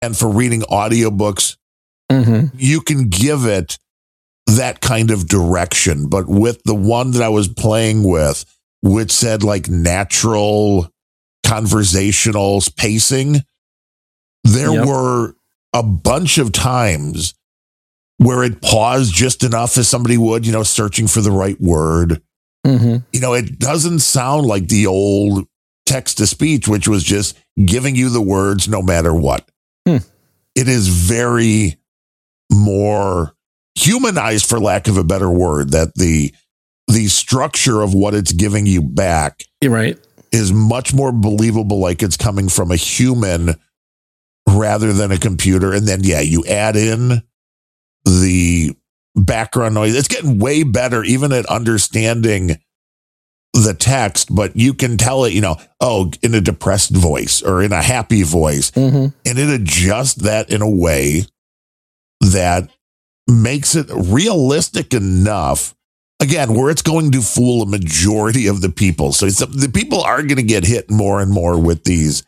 and for reading audiobooks, you can give it that kind of direction. But with the one that I was playing with, which said like natural conversational pacing, there were a bunch of times where it paused just enough as somebody would, searching for the right word. It doesn't sound like the old text to speech, which was just giving you the words no matter what. It is very more humanized, for lack of a better word, that the structure of what it's giving you back is much more believable, like it's coming from a human rather than a computer. And then, you add in the background noise. It's getting way better even at understanding the text, but you can tell it, in a depressed voice or in a happy voice. And it adjusts that in a way that makes it realistic enough, again, where it's going to fool a majority of the people. So the people are going to get hit more and more with these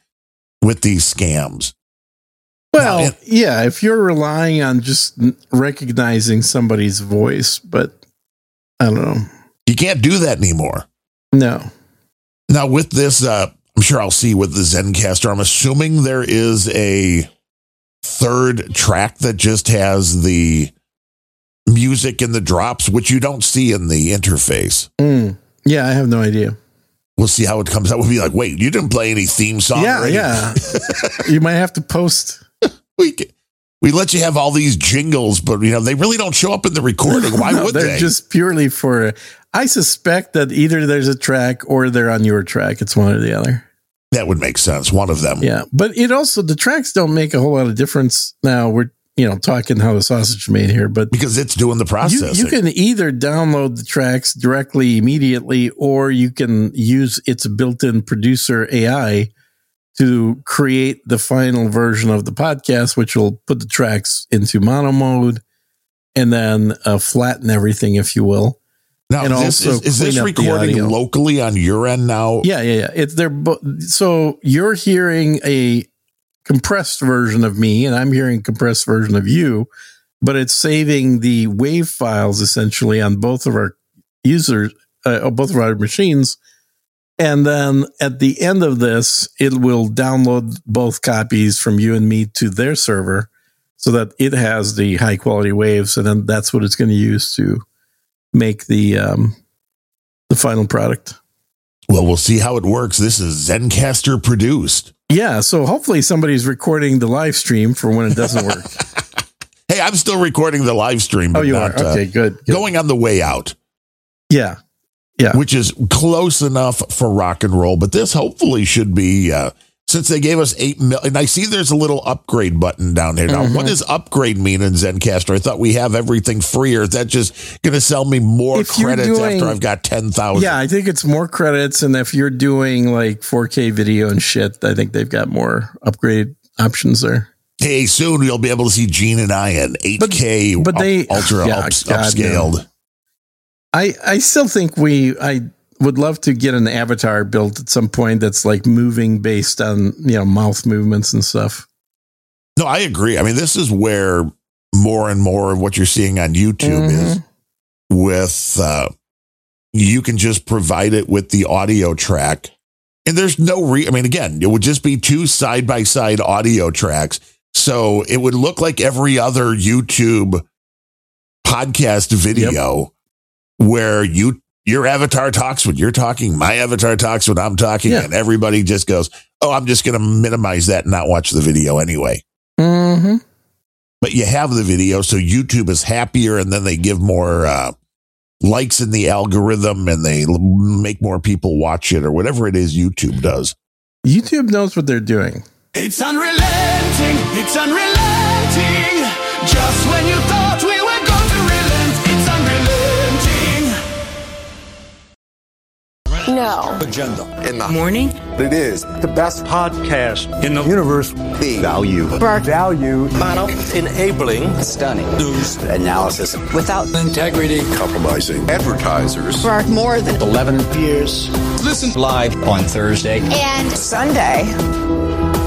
scams. Well, if you're relying on just recognizing somebody's voice, but I don't know. You can't do that anymore. No. Now with this, I'm sure I'll see with the Zencastr, I'm assuming there is a third track that just has the music and the drops, which you don't see in the interface. Yeah, I have no idea. We'll see how it comes out. We'll be like, wait, you didn't play any theme song? Yeah. You might have to post. We let you have all these jingles, but they really don't show up in the recording. Why would they? They're just purely for. I suspect that either there's a track or they're on your track. It's one or the other. That would make sense. One of them. Yeah, but the tracks don't make a whole lot of difference. Now we're talking how the sausage is made here, but because it's doing the processing, you can either download the tracks directly immediately, or you can use its built-in producer AI to create the final version of the podcast, which will put the tracks into mono mode and then flatten everything, if you will. Now, and is this recording locally on your end now? Yeah. So you're hearing a compressed version of me, and I'm hearing a compressed version of you, but it's saving the WAV files essentially on both of our users, both of our machines. And then at the end of this, it will download both copies from you and me to their server so that it has the high quality waves. And then that's what it's going to use to make the final product. Well, we'll see how it works. This is Zencastr produced. Yeah. So hopefully somebody's recording the live stream for when it doesn't work. Hey, I'm still recording the live stream. Oh, you are? Okay, good. Going on the way out. Yeah. Yeah. Which is close enough for rock and roll. But this hopefully should be, since they gave us 8 million. And I see there's a little upgrade button down here. Now, what does upgrade mean in Zencastr? I thought we have everything free. Or is that just going to sell me more credits after I've got 10,000? Yeah, I think it's more credits. And if you're doing like 4K video and shit, I think they've got more upgrade options there. Hey, soon you'll be able to see Gene and I in 8K ultra upscaled. I still think I would love to get an avatar built at some point that's like moving based on, mouth movements and stuff. No, I agree. I mean, this is where more and more of what you're seeing on YouTube is with, you can just provide it with the audio track. And there's no again, it would just be 2 side-by-side audio tracks. So it would look like every other YouTube podcast video where your avatar talks when you're talking, my avatar talks when I'm talking, and everybody just goes, oh, I'm just going to minimize that and not watch the video anyway. But you have the video, so YouTube is happier, and then they give more likes in the algorithm, and they make more people watch it, or whatever it is YouTube does. YouTube knows what they're doing. It's unrelenting, it's unrelenting. Just when you thought we were going to relent, it's unrelenting. No. Agenda. In the morning? It is the best podcast in the universe. The value. Value. Model. Enabling. Stunning. News. Analysis. Without integrity. Compromising. Advertisers. For more than 11 years. Listen live on Thursday and Sunday.